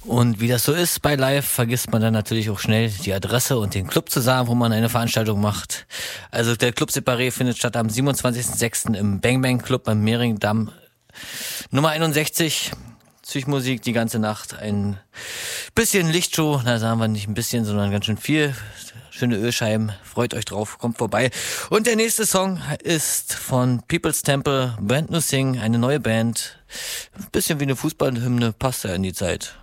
Und wie das so ist bei Live, vergisst man dann natürlich auch schnell die Adresse und den Club zu sagen, wo man eine Veranstaltung macht. Also der Club Separé findet statt am 27.06. im Bang Bang Club am Mehringdamm Nummer 61. Psychmusik die ganze Nacht, ein bisschen Lichtshow, da sagen wir nicht ein bisschen, sondern ganz schön viel. Schöne Ölscheiben, freut euch drauf, kommt vorbei. Und der nächste Song ist von People's Temple, Brand New Thing, eine neue Band. Ein bisschen wie eine Fußballhymne, passt ja in die Zeit.